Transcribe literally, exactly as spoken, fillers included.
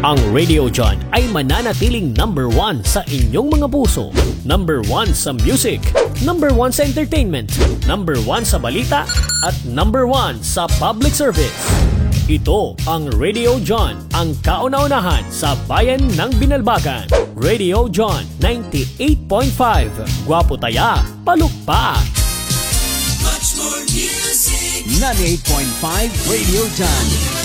Ang Radio John ay mananatiling number one sa inyong mga puso. Number one sa music, number one sa entertainment, number one sa balita, at number one sa public service. Ito ang Radio John, ang kauna-unahan sa bayan ng Binalbagan. Radio John ninety-eight point five. Gwapo taya, palukpak. Much more music. ninety-eight point five Radio John.